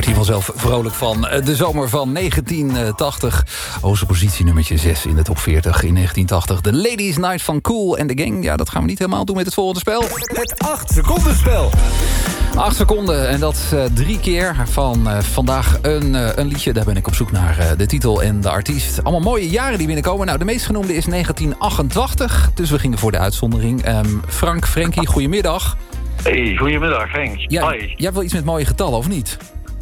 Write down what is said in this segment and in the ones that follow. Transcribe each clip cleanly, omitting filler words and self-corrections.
je vanzelf vrolijk van. De zomer van 1980. Hoogste positie nummertje 6 in de top 40 in 1980. De Ladies Night van Kool en de Gang. Ja, dat gaan we niet helemaal doen met het volgende spel. Het 8 seconden spel. 8 seconden en dat 3 keer van vandaag een liedje. Daar ben ik op zoek naar de titel en de artiest. Allemaal mooie jaren die binnenkomen. Nou, de meest genoemde is 1988. Dus we gingen voor de uitzondering. Frankie, goedemiddag. Hey, goedemiddag Henk. Ja, Hoi. jij hebt wel iets met mooie getallen, of niet?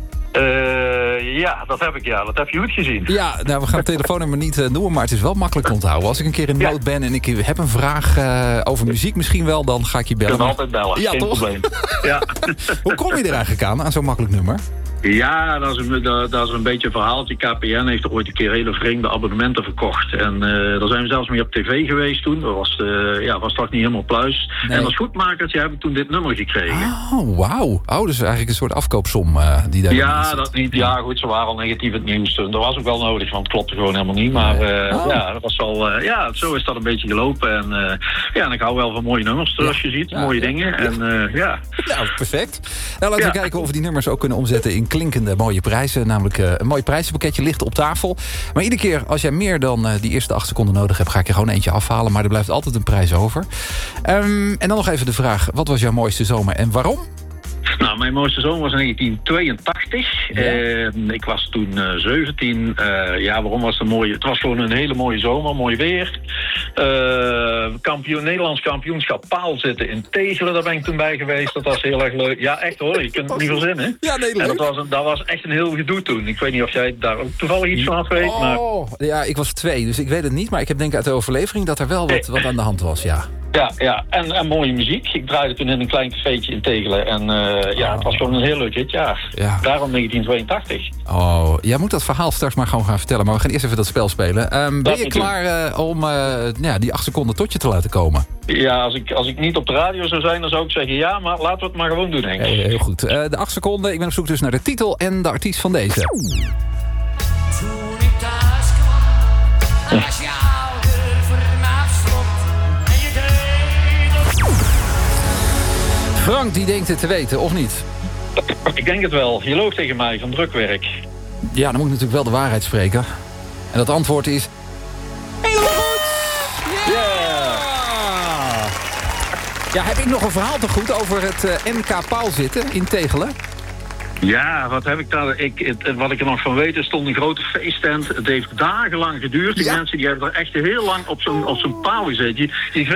Ja, dat heb ik, ja. Dat heb je goed gezien. Ja, nou, we gaan het telefoonnummer niet noemen, maar het is wel makkelijk te onthouden. Als ik een keer in nood ben en ik heb een vraag over muziek misschien wel, dan ga ik je bellen. Je kunt altijd bellen, ja, geen toch? probleem. Ja. Hoe kom je er eigenlijk aan zo'n makkelijk nummer? Ja, dat is een beetje een verhaaltje. KPN heeft er ooit een keer hele vreemde abonnementen verkocht. En daar zijn we zelfs mee op tv geweest toen. Dat was toch niet helemaal pluis. Nee. En als goedmakertje heb ik toen dit nummer gekregen. Oh, wauw. Oh, dus eigenlijk een soort afkoopsom die daar Ja, zit. dat niet. Ja, goed, ze waren al negatief het nieuws. Dat was ook wel nodig, want het klopte gewoon helemaal niet. Maar ja, dat was wel... zo is dat een beetje gelopen. En ik hou wel van mooie nummers, zoals je ziet. Mooie dingen. En ja. Nou, perfect. Nou, laten we kijken of we die nummers ook kunnen omzetten in klinkende mooie prijzen. Namelijk een mooi prijzenpakketje ligt op tafel. Maar iedere keer als jij meer dan die eerste 8 seconden nodig hebt, ga ik er gewoon eentje afhalen. Maar er blijft altijd een prijs over. En dan nog even de vraag, wat was jouw mooiste zomer en waarom? Nou, mijn mooiste zomer was in 1982. Ja. Ik was toen 17. Waarom was het mooi? Het was gewoon een hele mooie zomer, mooi weer. Nederlands kampioenschap paalzitten in Tegelen, daar ben ik toen bij geweest. Dat was heel erg leuk. Ja, echt hoor, je kunt het niet verzinnen. Ja, nee, leuk. En dat was echt een heel gedoe toen. Ik weet niet of jij daar ook toevallig iets van af weet. Maar... Ja, ik was 2, dus ik weet het niet. Maar ik heb denk uit de overlevering dat er wel wat aan de hand was, ja. Ja, en mooie muziek. Ik draaide toen in een klein cafeetje in Tegelen. En het was gewoon een heel leuk hitjaar. Ja. Daarom 1982. Oh, jij moet dat verhaal straks maar gewoon gaan vertellen. Maar we gaan eerst even dat spel spelen. Ben je klaar om die 8 seconden tot je te laten komen? Ja, als ik niet op de radio zou zijn, dan zou ik zeggen ja. Maar laten we het maar gewoon doen, Henk. Heel goed. De 8 seconden. Ik ben op zoek dus naar de titel en de artiest van deze. Toen ik thuis kwam, was jouw deur vanaf slot. En je deed het. Frank, die denkt het te weten, of niet? Ik denk het wel. Je loog tegen mij van drukwerk. Ja, dan moet ik natuurlijk wel de waarheid spreken. En dat antwoord is... Helemaal goed! Yeah! Ja, heb ik nog een verhaal te goed over het NK Paalzitten in Tegelen? Ja, wat heb ik daar? Wat ik er nog van weet, er stond een grote feesttent. Het heeft dagenlang geduurd. Die mensen die hebben er echt heel lang op zo'n paal gezeten. Die